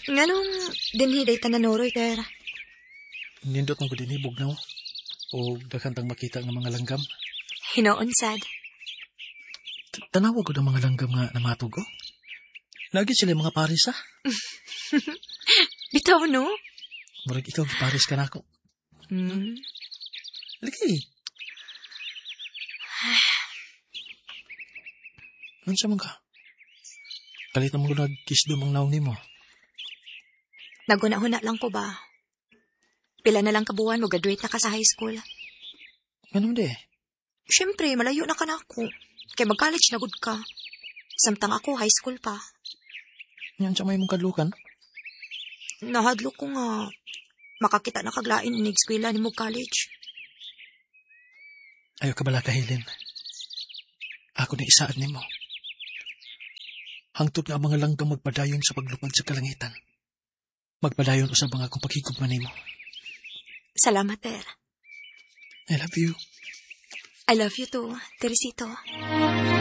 Nganong dinhiday tananoroy, ter? Nindot mo ko din ibugnaw. O daghantang makita ng mga langgam. Hinoon sad. Tanawag ko ng mga langgam nga namatog ko. Lagi sila mga paris, ha? Bitaw, no? Murag ikaw, paris ka na ako. Lagi. Ano sa mga? Kalit naman ko nag-kiss doon ang naon mo. Naguna-huna lang ko ba? Pila na lang kabuwan mo, graduate na ka sa high school. Ganun di. Siyempre, malayo na ka na ako. Kaya mag-college na good ka. Samtang ako, high school pa. Yan sa may mong kadlukan? Nahadlo ko nga. Makakita na kaglain inig-eskwela ni mo college. Ayaw ka bala kahilin. Ako na isaad ni mo. Hangtod nga ang mga langgam magpadayon sa paglupad sa kalangitan. Magpadayon usab ang akong paghigugman nimo. Salamat, Ter. I love you. I love you too, Teresito.